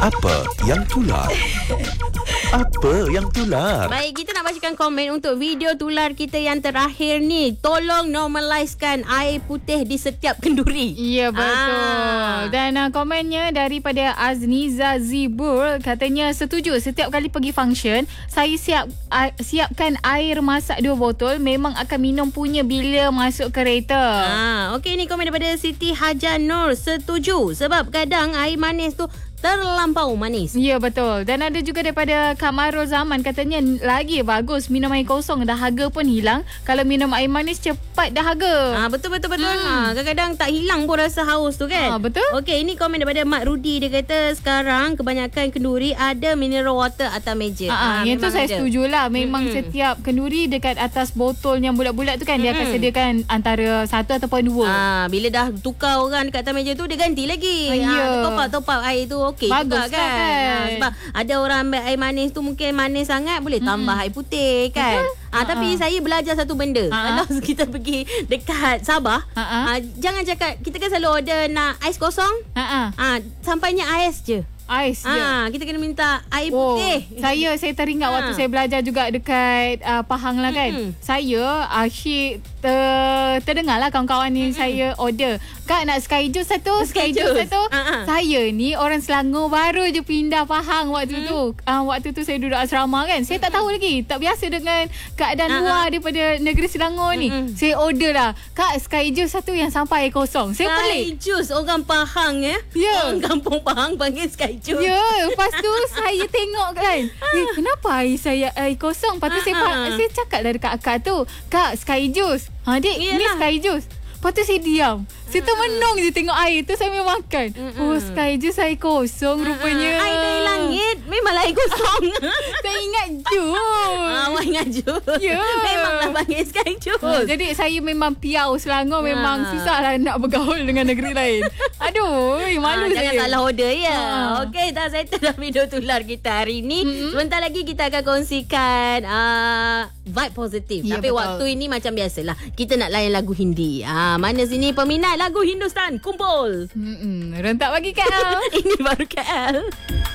Apa yang tular? Apa yang tular? Baik, kita nak bacakan komen untuk video tular kita yang terakhir ni. Tolong normaliskan air putih di setiap kenduri. Ya, betul. Dan komennya daripada Azniza Zibur, katanya setuju. Setiap kali pergi function, saya siapkan air masak 2 botol. Memang akan minum punya bila masuk kereta. Okey, ni komen daripada Siti Hajar Nur. Setuju. Sebab kadang air manis tu terlampau manis. Ya, betul. Dan ada juga daripada Kamarul Zaman, katanya lagi bagus minum air kosong, dahaga pun hilang. Kalau minum air manis cepat dahaga. Betul. Kadang-kadang tak hilang pun rasa haus tu kan. Betul. Okey, ini komen daripada Mak Rudi. Dia kata sekarang kebanyakan kenduri ada mineral water atas meja. Yang tu saya setujulah. Memang setiap kenduri dekat atas botol yang bulat-bulat tu kan, dia akan sediakan antara 1 ataupun 2. Bila dah tukar orang dekat atas meja tu, dia ganti lagi. Top up air tu okey juga kan. Sebab ada orang ambil air manis tu mungkin manis sangat, boleh tambah air putih kan. Tapi saya belajar satu benda. Kalau kita pergi dekat Sabah, jangan cakap, kita kan selalu order nak ais kosong. Sampainya ais je. Ais je. Kita kena minta air putih. Saya teringat waktu saya belajar juga dekat Pahang lah kan. Saya asyik terdengarlah kawan-kawan ni saya order, Kak nak sky juice satu. Sky juice satu. Saya ni orang Selangor, baru je pindah Pahang waktu tu. Waktu tu saya duduk asrama kan. Saya tak tahu lagi, tak biasa dengan keadaan luar daripada negeri Selangor ni. Saya order lah, Kak sky juice satu yang sampai air kosong. Saya pelik. Sky juice orang Pahang ya. Orang kampung Pahang panggil sky juice. Ya, lepas tu saya tengok kan, kenapa air saya air kosong? Lepas tu saya cakap lah dekat akak tu, Kak sky juice. Dik, ni sky juice. Lepas tu saya diam. Saya termenung je tengok air tu sambil makan. Sky juice air kosong rupanya. Air dari langit memanglah air kosong. Saya ingat juice. Awak ingat juice? Ya. Memanglah panggil sky juice. Jadi saya memang piau Selangor. Memang susahlah nak bergaul dengan negeri lain. Aduh, malu saya. Jangan salah order ya. Okey, dah settle dah video tular kita hari ni. Sebentar lagi kita akan kongsikan vibe positif. Tapi betul. Waktu ini macam biasalah, kita nak layan lagu Hindi. Mana sini peminat lagu Hindustan kumpul. Rentak bagi KL. Ini baru KL.